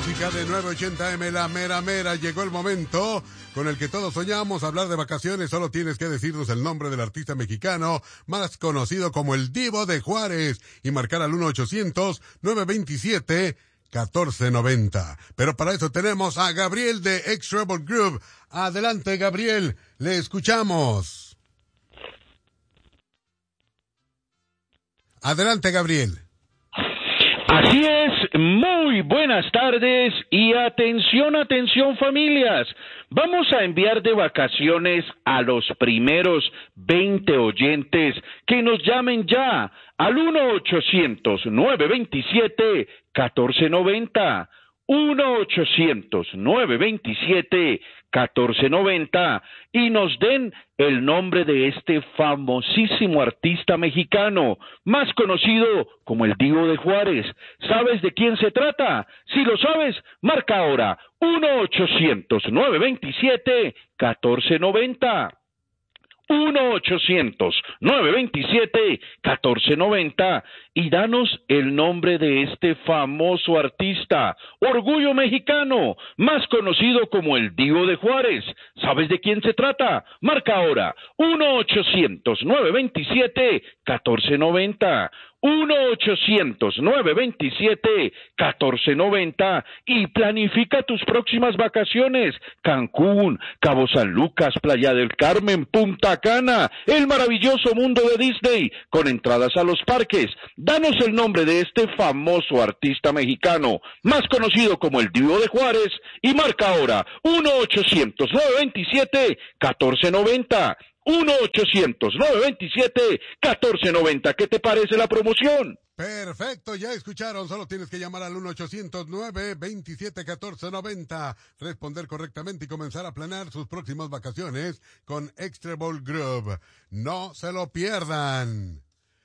música de 980M, la mera mera. Llegó el momento con el que todos soñamos hablar de vacaciones. Solo tienes que decirnos el nombre del artista mexicano más conocido como el Divo de Juárez y marcar al 1-800-927-1490. Pero para eso tenemos a Gabriel de X-Rebel Group. Adelante, Gabriel, le escuchamos. Adelante, Gabriel. Así es, muy buenas tardes y atención, atención familias. Vamos a enviar de vacaciones a los primeros 20 oyentes que nos llamen ya al 1-800-927-1490. 1-800-927-1490 y nos den el nombre de este famosísimo artista mexicano, más conocido como el Divo de Juárez. ¿Sabes de quién se trata? Si lo sabes, marca ahora 1-800-927-1490. 1-800-927-1490 y danos el nombre de este famoso artista, orgullo mexicano, más conocido como el Divo de Juárez. ¿Sabes de quién se trata? Marca ahora 1-800-927-1490. 1-800-927-1490 y planifica tus próximas vacaciones. Cancún, Cabo San Lucas, Playa del Carmen, Punta Cana, el maravilloso mundo de Disney, con entradas a los parques. Danos el nombre de este famoso artista mexicano, más conocido como el Divo de Juárez, y marca ahora 1-800-927-1490. 1-800-927-1490. ¿Qué te parece la promoción? Perfecto, ya escucharon, solo tienes que llamar al 1-800-927-1490, responder correctamente y comenzar a planear sus próximas vacaciones con X-Rebel Group. No se lo pierdan.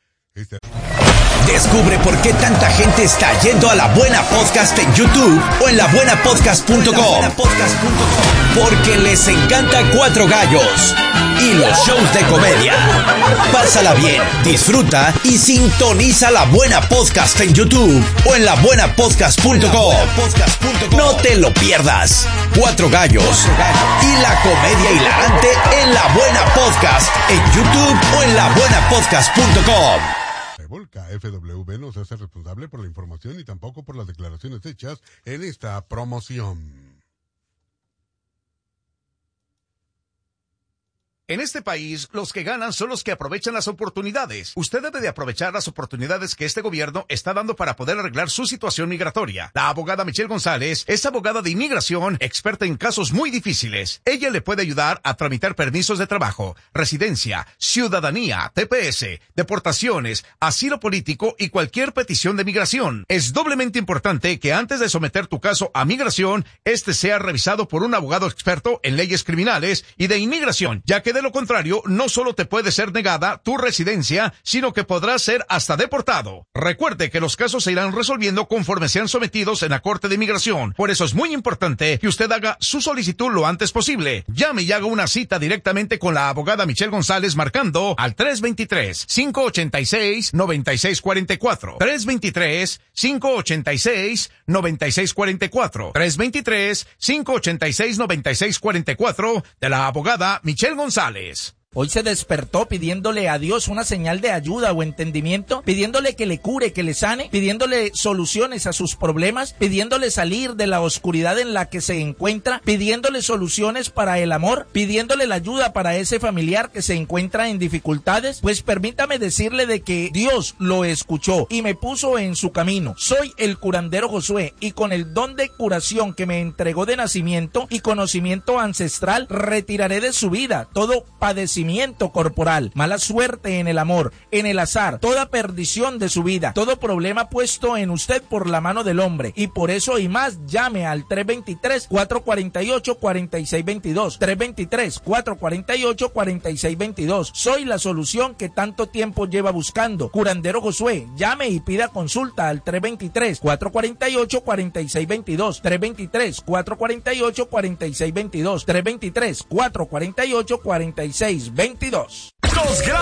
Descubre por qué tanta gente está yendo a La Buena Podcast en YouTube o en labuenapodcast.com. Porque les encanta Cuatro Gallos y los shows de comedia. Pásala bien, disfruta y sintoniza La Buena Podcast en YouTube o en labuenapodcast.com. No te lo pierdas. Cuatro Gallos y la comedia hilarante en La Buena Podcast en YouTube o en labuenapodcast.com. KFWB no se hace responsable por la información y tampoco por las declaraciones hechas en esta promoción. En este país, los que ganan son los que aprovechan las oportunidades. Usted debe de aprovechar las oportunidades que este gobierno está dando para poder arreglar su situación migratoria. La abogada Michelle González es abogada de inmigración, experta en casos muy difíciles. Ella le puede ayudar a tramitar permisos de trabajo, residencia, ciudadanía, TPS, deportaciones, asilo político y cualquier petición de migración. Es doblemente importante que antes de someter tu caso a migración, este sea revisado por un abogado experto en leyes criminales y de inmigración, ya que de lo contrario, no solo te puede ser negada tu residencia, sino que podrás ser hasta deportado. Recuerde que los casos se irán resolviendo conforme sean sometidos en la Corte de Inmigración. Por eso es muy importante que usted haga su solicitud lo antes posible. Llame y haga una cita directamente con la abogada Michelle González marcando al 323-586-9644. 323-586-9644. 323-586-9644 de la abogada Michelle González. Hoy se despertó pidiéndole a Dios una señal de ayuda o entendimiento, pidiéndole que le cure, que le sane, pidiéndole soluciones a sus problemas, pidiéndole salir de la oscuridad en la que se encuentra, pidiéndole soluciones para el amor, pidiéndole la ayuda para ese familiar que se encuentra en dificultades. Pues permítame decirle de que Dios lo escuchó y me puso en su camino. Soy el curandero Josué y con el don de curación que me entregó de nacimiento y conocimiento ancestral, retiraré de su vida todo padecimiento corporal, mala suerte en el amor, en el azar, toda perdición de su vida, todo problema puesto en usted por la mano del hombre. Y por eso y más, llame al 323-448-4622. 323-448-4622. Soy la solución que tanto tiempo lleva buscando. Curandero Josué, llame y pida consulta al 323-448-4622. 323-448-4622. 323-448-4622.